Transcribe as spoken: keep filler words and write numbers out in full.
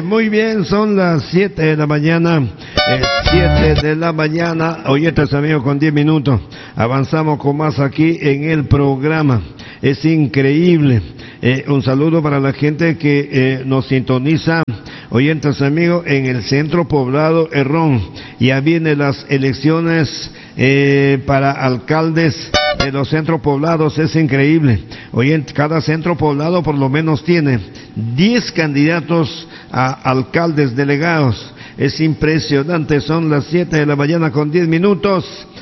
muy bien, son las siete de la mañana, eh, siete de la mañana, oyentes amigos, con diez minutos, avanzamos con más aquí en el programa, es increíble, eh, un saludo para la gente que eh, nos sintoniza, oyentes amigos, en el centro poblado Herrón, ya vienen las elecciones eh, para alcaldes de los centros poblados, es increíble. Oye, cada centro poblado por lo menos tiene diez candidatos a alcaldes delegados. Es impresionante, son las siete de la mañana con diez minutos.